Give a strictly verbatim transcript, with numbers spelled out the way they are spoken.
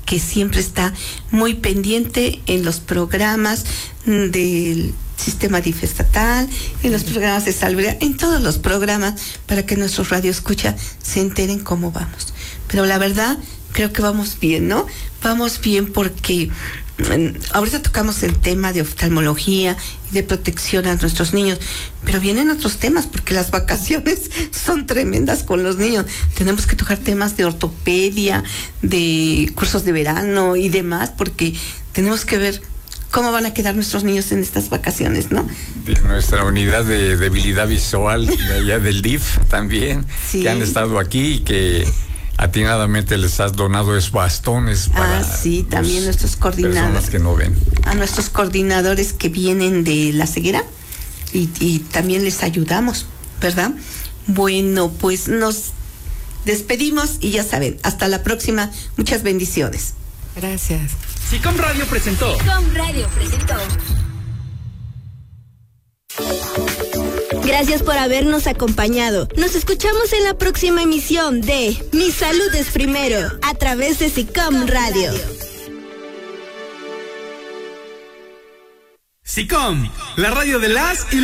que siempre está muy pendiente en los programas del sistema D I F estatal, en los programas de salubridad, en todos los programas, para que nuestros radioescuchas se enteren cómo vamos. Pero la verdad, creo que vamos bien, ¿no? Vamos bien porque ahorita tocamos el tema de oftalmología y de protección a nuestros niños, pero vienen otros temas porque las vacaciones son tremendas con los niños. Tenemos que tocar temas de ortopedia, de cursos de verano y demás, porque tenemos que ver cómo van a quedar nuestros niños en estas vacaciones, ¿no? De nuestra unidad de debilidad visual, de allá del D I F también, sí, que han estado aquí y que atinadamente les has donado esos bastones para ah, sí, también nuestros coordinadores que no ven. A nuestros coordinadores que vienen de la ceguera y, y también les ayudamos, ¿verdad? Bueno, pues nos despedimos y ya saben, hasta la próxima. Muchas bendiciones. Gracias. SICOM Radio presentó. SICOM Radio presentó. Gracias por habernos acompañado. Nos escuchamos en la próxima emisión de Mi Salud es Primero, a través de SICOM Radio. SICOM, la radio de las y